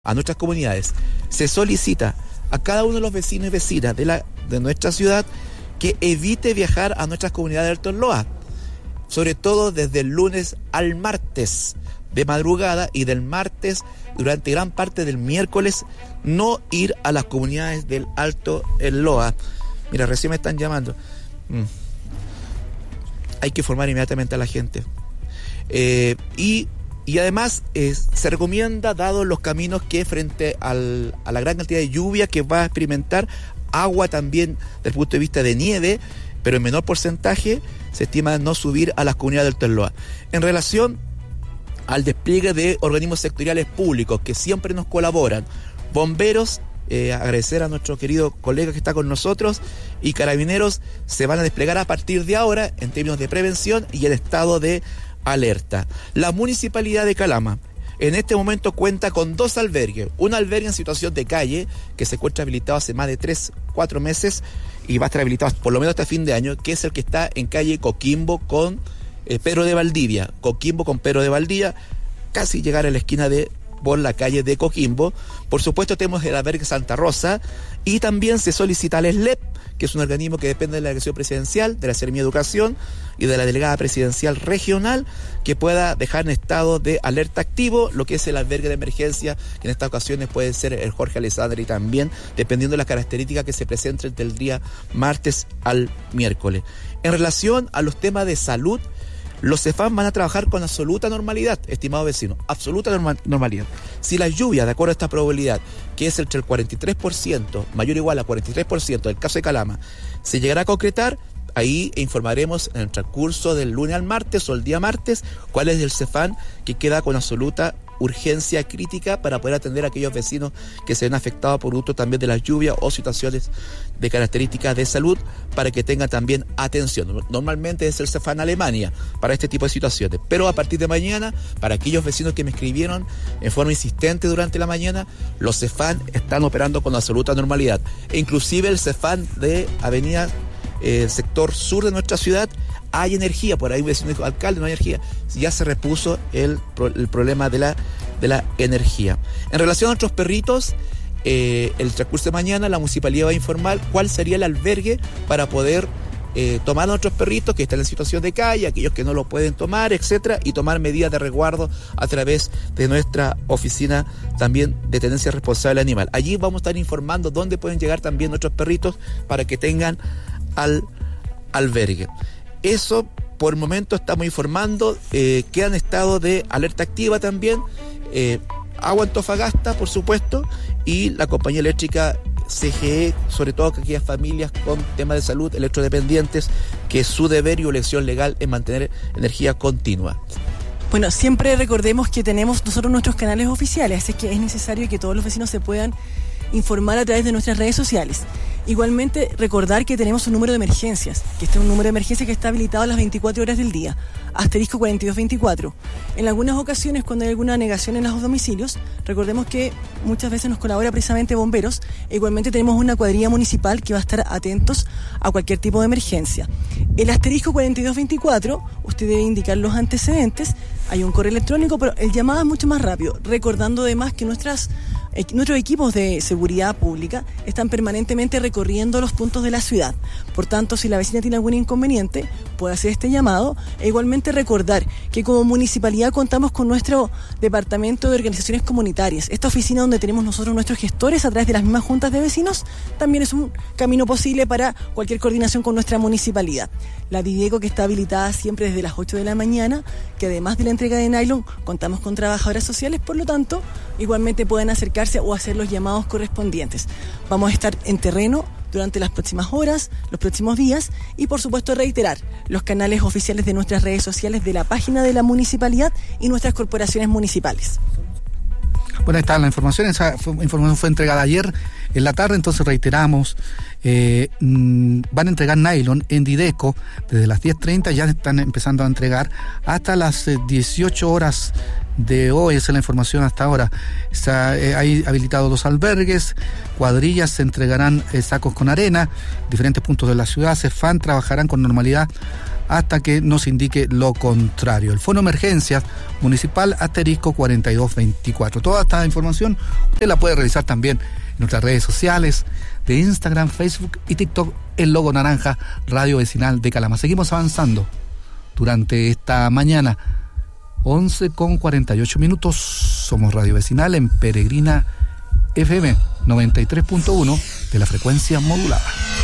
a nuestras comunidades, se solicita a cada uno de los vecinos y vecinas de nuestra ciudad que evite viajar a nuestras comunidades de Alto Loa, sobre todo desde el lunes al martes de madrugada y del martes durante gran parte del miércoles no ir a las comunidades del Alto Loa. Mira, recién me están llamando. Hay que informar inmediatamente a la gente. Y además se recomienda, dados los caminos que frente a la gran cantidad de lluvia que va a experimentar, agua también desde el punto de vista de nieve, pero en menor porcentaje, se estima no subir a las comunidades del Alto Loa. En relación al despliegue de organismos sectoriales públicos que siempre nos colaboran, bomberos, agradecer a nuestro querido colega que está con nosotros, y carabineros se van a desplegar a partir de ahora en términos de prevención y el estado de alerta. La Municipalidad de Calama en este momento cuenta con 2 albergues. Un albergue en situación de calle que se encuentra habilitado hace más de 3-4 meses y va a estar habilitado por lo menos hasta fin de año, que es el que está en calle Coquimbo con Pedro de Valdivia. Coquimbo con Pedro de Valdivia, casi llegar a la esquina por la calle de Coquimbo. Por supuesto tenemos el albergue Santa Rosa, y también se solicita al SLEP, que es un organismo que depende de la Dirección Presidencial, de la Seremía de Educación y de la Delegada Presidencial Regional, que pueda dejar en estado de alerta activo lo que es el albergue de emergencia, que en estas ocasiones puede ser el Jorge Alessandri, y también dependiendo de las características que se presenten del día martes al miércoles. En relación a los temas de salud, los CEFAM van a trabajar con absoluta normalidad, estimados vecinos, absoluta normalidad. Si las lluvias, de acuerdo a esta probabilidad, que es entre el 43%, mayor o igual a 43% del caso de Calama, se llegará a concretar, ahí informaremos en el transcurso del lunes al martes o el día martes cuál es el CEFAM que queda con absoluta urgencia crítica para poder atender a aquellos vecinos que se ven afectados por producto también de las lluvias o situaciones de características de salud, para que tengan también atención. Normalmente es el CEFAM Alemania para este tipo de situaciones, pero a partir de mañana, para aquellos vecinos que me escribieron en forma insistente durante la mañana, los CEFAM están operando con absoluta normalidad. E inclusive el CEFAM de Avenida sector sur de nuestra ciudad, hay energía. Por ahí un vecino dijo: alcalde, no hay energía. Ya se repuso el problema de la energía. En relación a nuestros perritos, el transcurso de mañana la municipalidad va a informar cuál sería el albergue para poder tomar a nuestros perritos que están en situación de calle, aquellos que no lo pueden tomar, etcétera, y tomar medidas de resguardo a través de nuestra oficina también de tenencia responsable animal. Allí vamos a estar informando dónde pueden llegar también nuestros perritos para que tengan al albergue. Eso por el momento estamos informando. Queda en estado de alerta activa también Agua Antofagasta, por supuesto, y la compañía eléctrica CGE, sobre todo que aquellas familias con temas de salud electrodependientes, que es su deber y obligación legal en mantener energía continua. Bueno, siempre recordemos que tenemos nosotros nuestros canales oficiales, así que es necesario que todos los vecinos se puedan informar a través de nuestras redes sociales. Igualmente, recordar que tenemos un número de emergencias, que este es un número de emergencia que está habilitado a las 24 horas del día, asterisco 4224. En algunas ocasiones, cuando hay alguna negación en los domicilios, recordemos que muchas veces nos colabora precisamente bomberos, e igualmente tenemos una cuadrilla municipal que va a estar atentos a cualquier tipo de emergencia. El asterisco 4224, usted debe indicar los antecedentes, hay un correo electrónico, pero el llamado es mucho más rápido, recordando además que nuestros equipos de seguridad pública están permanentemente recorriendo los puntos de la ciudad. Por tanto, si la vecina tiene algún inconveniente, puede hacer este llamado, e igualmente recordar que como municipalidad contamos con nuestro departamento de organizaciones comunitarias. Esta oficina donde tenemos nosotros nuestros gestores a través de las mismas juntas de vecinos también es un camino posible para cualquier coordinación con nuestra municipalidad. La Dideco, que está habilitada siempre desde las 8 de la mañana, que además de la entrega de nylon, contamos con trabajadoras sociales, por lo tanto, igualmente pueden acercarse o hacer los llamados correspondientes. Vamos a estar en terreno durante las próximas horas, los próximos días, y por supuesto reiterar los canales oficiales de nuestras redes sociales, de la página de la municipalidad y nuestras corporaciones municipales. Bueno, ahí está la información. Esa información fue entregada ayer en la tarde, entonces reiteramos, van a entregar nylon en Dideco desde las 10:30, ya están empezando a entregar hasta las 18 horas de hoy. Esa es la información hasta ahora. Hay habilitados 2 albergues, cuadrillas, se entregarán sacos con arena, diferentes puntos de la ciudad. CEFAM trabajarán con normalidad hasta que nos indique lo contrario. El Fono Emergencias Municipal *4224. Toda esta información usted la puede revisar también en nuestras redes sociales de Instagram, Facebook y TikTok, el logo naranja Radio Vecinal de Calama. Seguimos avanzando durante esta mañana, 11:48. Somos Radio Vecinal en Peregrina FM 93.1 de la frecuencia modulada.